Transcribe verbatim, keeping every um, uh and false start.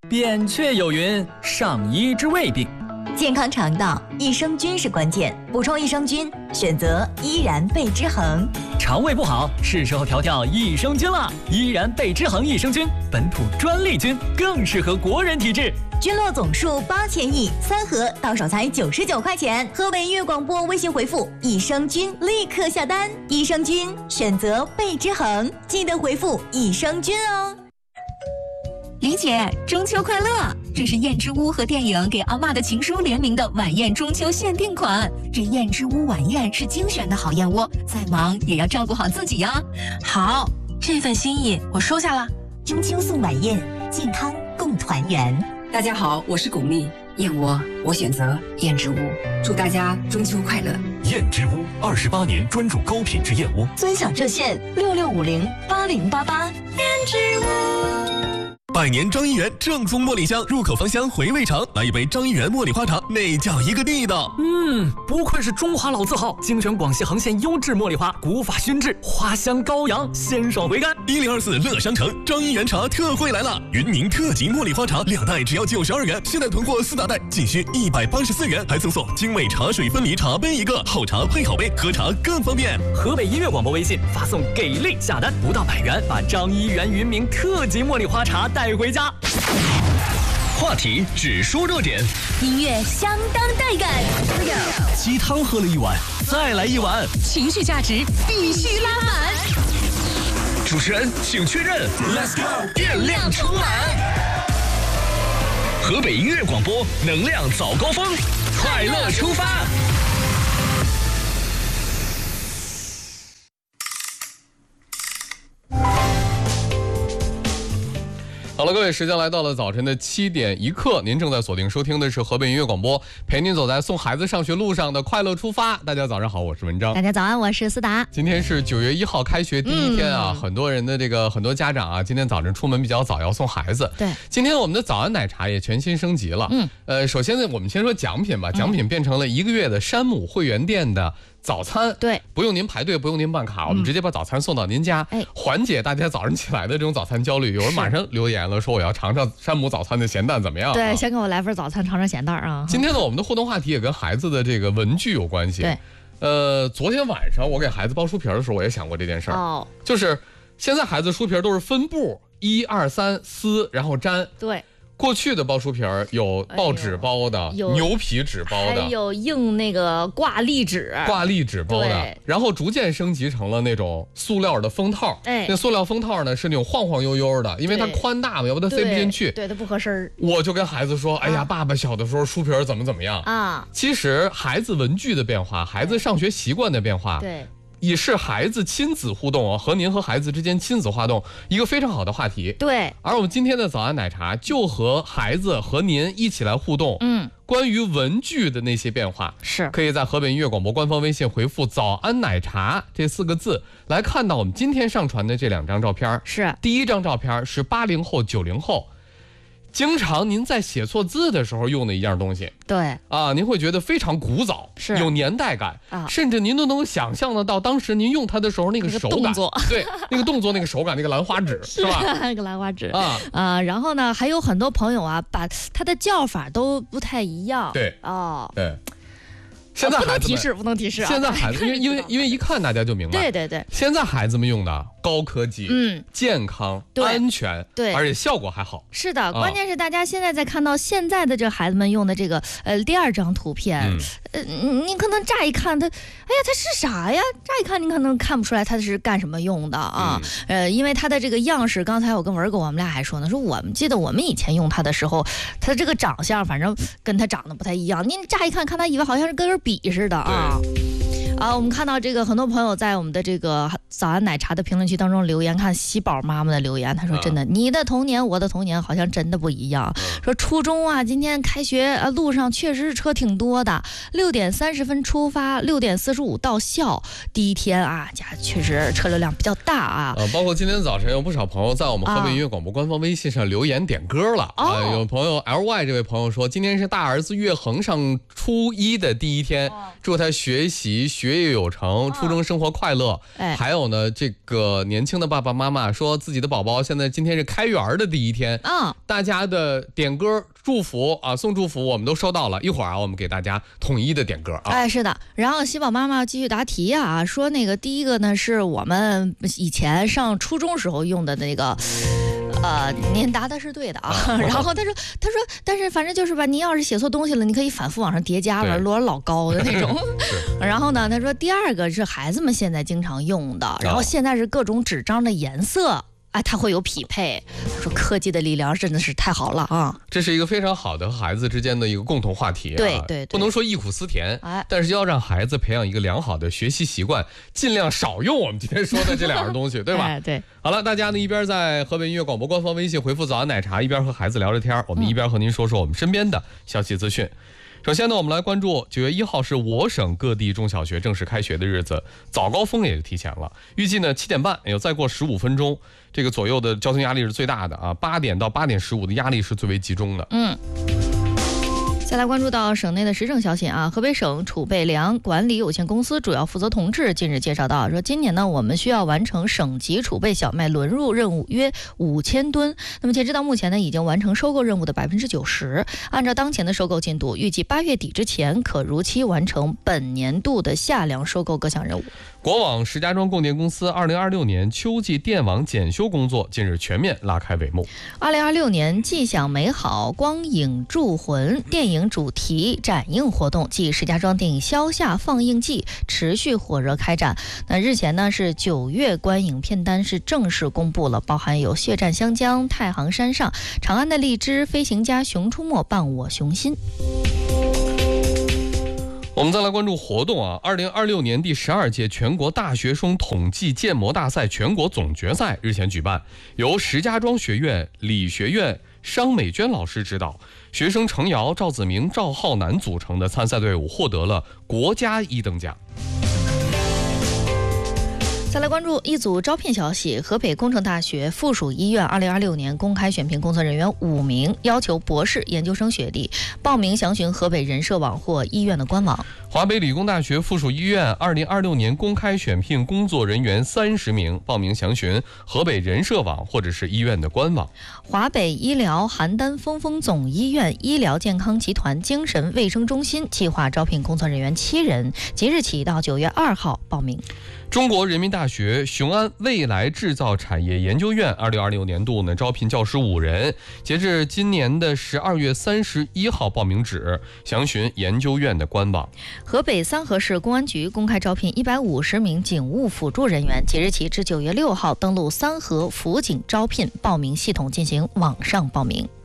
扁鹊有云：上医治未病。 健康肠道，益生菌是关键，补充益生菌，选择依然贝之恒。 肠胃不好，是时候调调益生菌了。依然贝之恒益生菌，本土专利菌，更适合国人体质。 菌落总数八千亿，三盒到手才九十九块钱。河北音乐广播微信回复益生菌，立刻下单。益生菌选择贝之恒，记得回复益生菌哦。 李姐，中秋快乐！这是燕之屋和电影给阿嬷的情书联名的晚宴中秋限定款。这燕之屋晚宴是精选的好燕窝，再忙也要照顾好自己呀。 好，这份心意我收下了。 中秋送晚宴，健康共团圆。 大家好，我是巩俐，燕窝我选择燕之屋，祝大家中秋快乐。 燕之屋二十八年专注高品质燕窝， 尊享热线六六五零八零八八。 燕之屋。 百年张一元正宗茉莉香，入口芳香，回味长。来一杯张一元茉莉花茶，那叫一个地道。 嗯，不愧是中华老字号，精选广西恒县优质茉莉花，古法熏制，花香高扬，鲜爽回甘。 一零二四乐商城张一元茶特惠来了，云宁特级茉莉花茶两袋只要九十二元，现在囤货四大袋仅需一百八十四元，还赠送精美茶水分离茶杯一个，好茶配好杯，喝茶更方便。 河北音乐广播微信发送给力下单，不到百元，把张一元云茗特级茉莉花茶带回家。 话题只说热点， 音乐相当带感。 鸡汤喝了一碗，再来一碗， 情绪价值必须拉满。 主持人请确认 ，Let's go， 电量充满。河北音乐广播，能量早高峰，快乐出发。 好了，各位，时间来到了早晨的七点一刻，您正在锁定收听的是河北音乐广播，陪您走在送孩子上学路上的快乐出发。大家早上好，我是文章。 大家早安，我是思达。 今天是九月一号开学第一天啊， 嗯、 很多人的这个很多家长啊，今天早晨出门比较早，要送孩子。 对， 今天我们的早安奶茶也全新升级了。嗯，呃，首先呢，我们先说奖品吧，奖品变成了一个月的山姆会员店的早餐， 对， 不用您排队，不用您办卡，我们直接把早餐送到您家， 哎， 缓解大家早上起来的这种早餐焦虑。有人马上留言了，说我要尝尝山姆早餐的咸蛋怎么样？ 对，先给我来份早餐，尝尝咸蛋啊。 今天呢，我们的互动话题也跟孩子的这个文具有关系。 对， 呃，昨天晚上我给孩子包书皮的时候，我也想过这件事儿。哦，就是现在孩子书皮都是分布，一二三撕，然后粘。 对。 过去的包书皮儿有报纸包的，有牛皮纸包的， 还有硬那个挂历纸， 挂历纸包的，然后逐渐升级成了那种塑料的封套。哎，那塑料封套呢是那种晃晃悠悠的，因为它宽大嘛，要不它塞不进去， 对，它不合身。 我就跟孩子说：“哎呀，爸爸小的时候书皮儿怎么怎么样啊？”其实孩子文具的变化，孩子上学习惯的变化， 对。 也是孩子亲子互动啊，和您和孩子之间亲子互动一个非常好的话题。 对， 而我们今天的早安奶茶就和孩子和您一起来互动。嗯，关于文具的那些变化， 是可以在河北音乐广播官方微信回复“早安奶茶”这四个字来看到我们今天上传的这两张照片。 是， 第一张照片是八零后、九零后。经常您在写错字的时候用的一样东西， 对啊，您会觉得非常古早， 是有年代感啊，甚至您都能想象得到当时您用它的时候那个手感， 那个动作对，那个动作，那个手感，那个兰花指是吧？ 那个兰花指啊啊，然后呢，还有很多朋友啊，把它的叫法都不太一样， 对哦， 对。现在不能提示，不能提示啊！ 现在孩子，因为因为因为一看大家就明白， 对对对。 现在孩子们用的高科技，嗯，健康、安全， 对， 而且效果还好。 是的，关键是大家现在在看到现在的这孩子们用的这个呃第二张图片，呃，你可能乍一看它，哎呀，它是啥呀？乍一看你可能看不出来它是干什么用的啊。呃，因为它的这个样式，刚才我跟文哥我们俩还说呢，说我们记得我们以前用它的时候，它这个长相反正跟它长得不太一样，你乍一看看它以为好像是跟根笔似的啊。啊，我们看到这个很多朋友在我们的这个早安奶茶的评论区当中留言，看喜宝妈妈的留言，她说真的，你的童年我的童年好像真的不一样。说初中啊，今天开学啊路上确实是车挺多的，六点三十分出发，六点四十五到校，第一天啊家确实车流量比较大啊。 呃，包括今天早晨有不少朋友在我们河北音乐广播官方微信上留言点歌了啊、呃。有朋友 L Y 这位朋友说，今天是大儿子岳恒上初一的第一天，祝他学习学学业有成，初中生活快乐。 哎， 还有呢，这个年轻的爸爸妈妈说自己的宝宝现在今天是开园的第一天啊， 大家的点歌祝福啊，送祝福我们都收到了，一会儿啊，我们给大家统一的点歌啊。 哎，是的。然后喜宝妈妈继续答题啊，说那个第一个呢是我们以前上初中时候用的那个。呃，您答的是对的啊。然后他说，他说，但是反正就是吧，您要是写错东西了，你可以反复往上叠加了，摞老高的那种。然后呢，他说第二个是孩子们现在经常用的，然后现在是各种纸张的颜色。哎，它会有匹配。他说科技的力量真的是太好了啊！ 这是一个非常好的和孩子之间的一个共同话题啊。 对 对, 对， 不能说忆苦思甜， 哎， 但是要让孩子培养一个良好的学习习惯，尽量少用我们今天说的这两样东西，对吧？ 哎，对。 好了，大家呢一边在河北音乐广播官方微信回复早安奶茶，一边和孩子聊着天，我们一边和您说说我们身边的消息资讯。首先呢，我们来关注九月一号是我省各地中小学正式开学的日子，早高峰也提前了，预计呢七点半，也就再过十五分钟，这个左右的交通压力是最大的啊，八点到八点十五的压力是最为集中的。 嗯。再来关注到省内的时政消息啊，河北省储备粮管理有限公司主要负责同志近日介绍到，说今年呢我们需要完成省级储备小麦轮入任务约五千吨，那么截止到目前呢已经完成收购任务的百分之九十，按照当前的收购进度，预计八月底之前可如期完成本年度的夏粮收购各项任务。 国网石家庄供电公司二零二六年秋季电网检修工作近日全面拉开帷幕。 二零二六年既享美好光影铸魂电影主题展映活动暨石家庄电影消夏放映季持续火热开展。那日前呢是九月观影片单是正式公布了，包含有血战湘江、太行山上、长安的荔枝、飞行家、熊出没、伴我熊心。 我们再来关注活动啊！二零二六年第十二届全国大学生统计建模大赛全国总决赛日前举办，由石家庄学院理学院商美娟老师指导，学生程瑶、赵子明、赵浩南组成的参赛队伍获得了国家一等奖。 再来关注一组招聘消息，河北工程大学附属医院二零二六年公开选聘工作人员五名，要求博士研究生学历，报名详询河北人社网或医院的官网。 华北理工大学附属医院二零二六年公开选聘工作人员三十名，报名详询河北人社网或者是医院的官网。 华北医疗邯郸峰峰总医院医疗健康集团精神卫生中心计划招聘工作人员七人，即日起到九月二号报名。 中国人民大学雄安未来制造产业研究院二零二六年度呢招聘教师五人，截至今年的十二月三十一号报名止，详询研究院的官网。 河北三河市公安局公开招聘一百五十名警务辅助人员，即日起至九月六号登录三河辅警招聘报名系统进行网上报名。